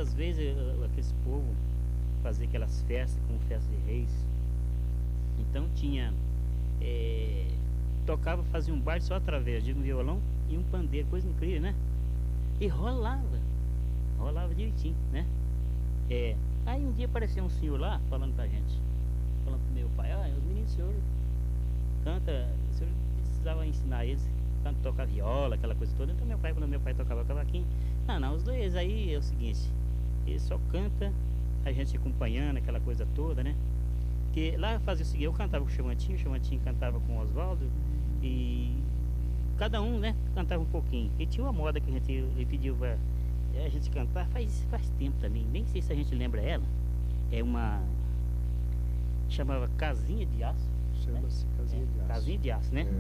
das vezes aqueles povo fazia aquelas festas, como festa de reis. Então tinha. Tocava, fazia um baile só através de um violão e um pandeiro, coisa incrível, né? E rolava direitinho, né? Aí um dia apareceu um senhor lá falando pra gente, falando pro meu pai, os meninos, o senhor canta, o senhor precisava ensinar eles a tocar viola, aquela coisa toda. Então quando meu pai tocava cavaquinho, não, os dois aí é o seguinte, eles só canta, a gente acompanhando aquela coisa toda, né? Porque lá fazia o seguinte, eu cantava com o Chavantinho cantava com o Oswaldo, e cada um, né, cantava um pouquinho. E tinha uma moda que ele pediu pra a gente cantar faz tempo também, nem sei se a gente lembra ela. É uma. Chamava Casinha de Aço. Chama-se, né? Casinha de Aço. Casinha de Aço, né?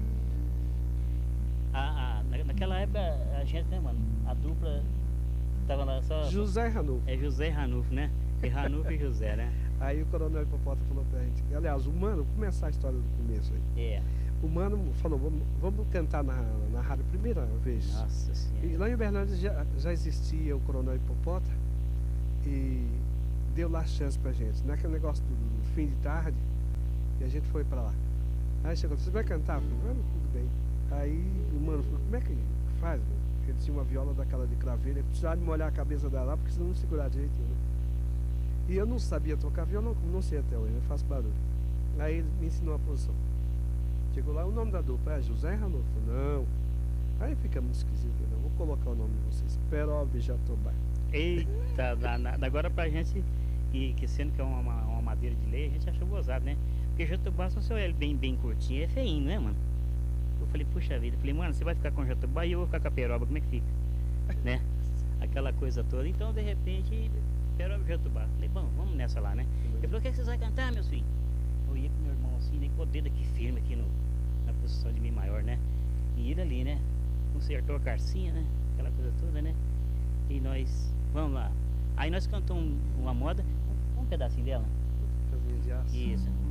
Naquela época a gente, né, mano? A dupla tava lá só. José Ranulfo. José Ranulfo, né? E Ranulfo e José, né? Aí o Coronel Hipopótamo falou pra gente. Aliás, o Mano, vamos começar a história do começo aí. O Mano falou, vamos cantar na rádio primeira vez. Nossa Senhora. E lá em Uberlândia já existia o Coronel Hipopótamo e deu lá chance pra gente. Naquele negócio do fim de tarde, e a gente foi pra lá. Aí chegou, você vai cantar? Eu falei, tudo bem. Aí o Mano falou, como é que faz, mano? Porque ele tinha uma viola daquela de craveira, ele precisava de molhar a cabeça dela lá, porque senão não segurar direito, né? E eu não sabia tocar violão, como não sei até hoje, eu faço barulho. Aí ele me ensinou a posição. Chegou lá, o nome da dupla é José Ranulfo. Não. Aí fica muito esquisito, não. Vou colocar o nome de vocês. Perobe Jatobá. Eita, danada. Agora pra gente, que sendo que é uma madeira de lei, a gente achou gozado, né? Porque Jatobá, só se eu olhar ele bem curtinho, é feinho, né, mano? Eu falei, puxa vida. Eu falei, mano, você vai ficar com o Jatobá e eu vou ficar com a Peroba, como é que fica? Né? Aquela coisa toda. Então, de repente, Peroba e Jatobá. Falei, bom, vamos nessa lá, né? Ele falou, o que vocês vão cantar, meus filhos? Eu ia com meu irmão assim, nem com o dedo aqui firme aqui na posição de Mi maior, né? E ele ali, né? Consertou a carcinha, né? Aquela coisa toda, né? E nós, vamos lá. Aí nós cantamos uma moda, um pedacinho dela. Casinha de Aço. Isso.